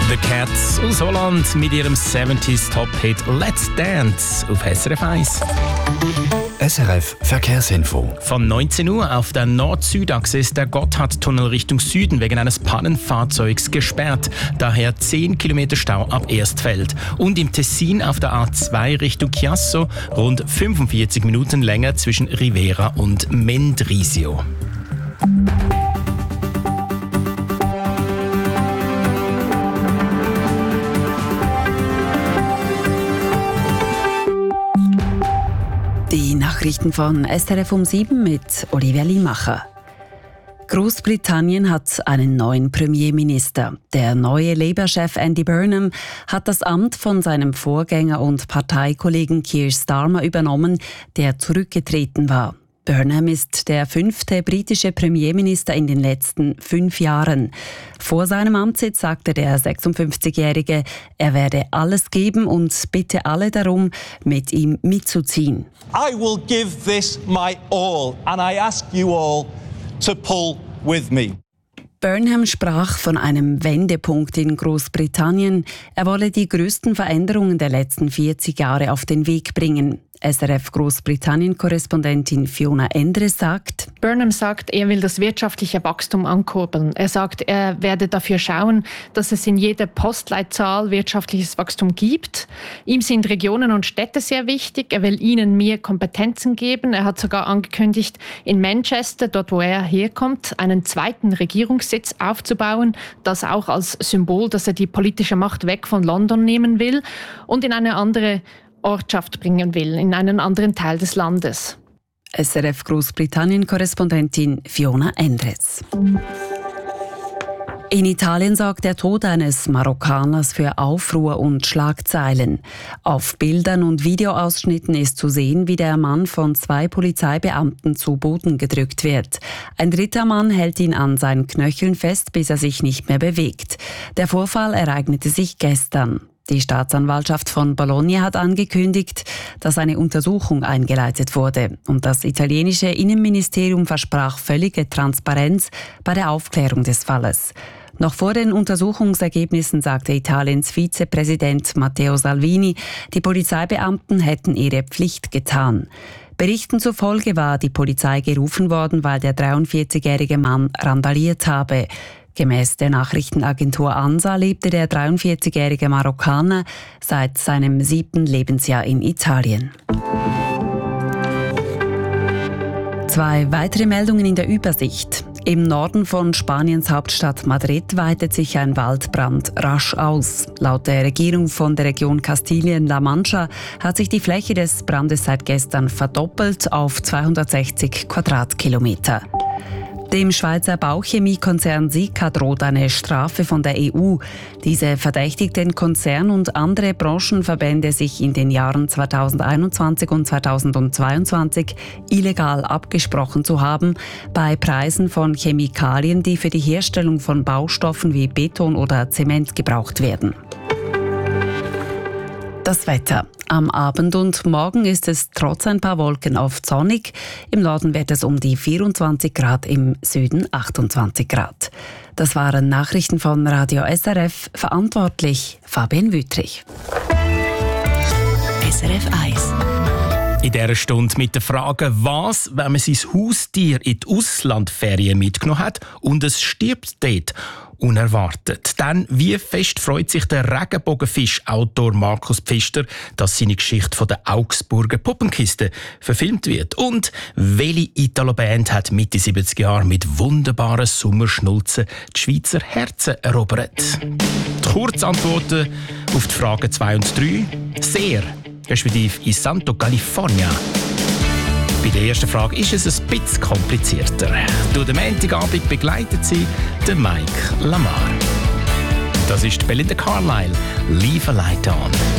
The Cats aus Holland mit ihrem 70s Top-Hit Let's Dance auf SRF 1. SRF Verkehrsinfo. Von 19 Uhr auf der Nord-Süd-Achse ist der Gotthardtunnel Richtung Süden wegen eines Pannenfahrzeugs gesperrt. Daher 10 Kilometer Stau ab Erstfeld. Und im Tessin auf der A2 Richtung Chiasso rund 45 Minuten länger zwischen Rivera und Mendrisio. Die Nachrichten von SRF um 7 mit Olivia Limacher. Großbritannien hat einen neuen Premierminister. Der neue Labour-Chef Andy Burnham hat das Amt von seinem Vorgänger und Parteikollegen Keir Starmer übernommen, der zurückgetreten war. Burnham ist der 5. britische Premierminister in den letzten 5 Jahren. Vor seinem Amtssitz sagte der 56-Jährige, er werde alles geben und bitte alle darum, mit ihm mitzuziehen. I will give this my all and I ask you all to pull with me. Burnham sprach von einem Wendepunkt in Großbritannien. Er wolle die größten Veränderungen der letzten 40 Jahre auf den Weg bringen. SRF Großbritannien-Korrespondentin Fiona Endres sagt: Burnham sagt, er will das wirtschaftliche Wachstum ankurbeln. Er sagt, er werde dafür schauen, dass es in jeder Postleitzahl wirtschaftliches Wachstum gibt. Ihm sind Regionen und Städte sehr wichtig. Er will ihnen mehr Kompetenzen geben. Er hat sogar angekündigt, in Manchester, dort wo er herkommt, einen zweiten Regierungssitz aufzubauen. Das auch als Symbol, dass er die politische Macht weg von London nehmen will und in eine andere Ortschaft bringen will, in einen anderen Teil des Landes. SRF Großbritannien-Korrespondentin Fiona Endres. In Italien sorgt der Tod eines Marokkaners für Aufruhr und Schlagzeilen. Auf Bildern und Videoausschnitten ist zu sehen, wie der Mann von 2 Polizeibeamten zu Boden gedrückt wird. Ein dritter Mann hält ihn an seinen Knöcheln fest, bis er sich nicht mehr bewegt. Der Vorfall ereignete sich gestern. Die Staatsanwaltschaft von Bologna hat angekündigt, dass eine Untersuchung eingeleitet wurde. Und das italienische Innenministerium versprach völlige Transparenz bei der Aufklärung des Falles. Noch vor den Untersuchungsergebnissen sagte Italiens Vizepräsident Matteo Salvini, die Polizeibeamten hätten ihre Pflicht getan. Berichten zufolge war die Polizei gerufen worden, weil der 43-jährige Mann randaliert habe. Gemäß der Nachrichtenagentur ANSA lebte der 43-jährige Marokkaner seit seinem 7. Lebensjahr in Italien. 2 weitere Meldungen in der Übersicht. Im Norden von Spaniens Hauptstadt Madrid weitet sich ein Waldbrand rasch aus. Laut der Regierung von der Region Kastilien-La Mancha hat sich die Fläche des Brandes seit gestern verdoppelt auf 260 Quadratkilometer. Dem Schweizer Bauchemiekonzern Sika droht eine Strafe von der EU. Diese verdächtigt den Konzern und andere Branchenverbände, sich in den Jahren 2021 und 2022 illegal abgesprochen zu haben bei Preisen von Chemikalien, die für die Herstellung von Baustoffen wie Beton oder Zement gebraucht werden. Das Wetter. Am Abend und morgen ist es trotz ein paar Wolken oft sonnig. Im Norden wird es um die 24 Grad, im Süden 28 Grad. Das waren Nachrichten von Radio SRF. Verantwortlich Fabian Wüttrich. SRF 1. In dieser Stunde mit der Frage, was, wenn man sein Haustier in die Auslandferien mitgenommen hat und es stirbt dort unerwartet. Dann, wie fest freut sich der Regenbogenfisch-Autor Markus Pfister, dass seine Geschichte von der Augsburger Puppenkiste verfilmt wird? Und welche Italo-Band hat Mitte 70 Jahren mit wunderbaren Sommerschnulzen die Schweizer Herzen erobert? Die Kurzantworten auf die Fragen 2 und 3 sehr, respektive in Santo California. Bei der ersten Frage ist es ein bisschen komplizierter. Durch den Montagabend begleitet sie den Mike Lamar. Das ist Belinda Carlisle, Leave a Light On.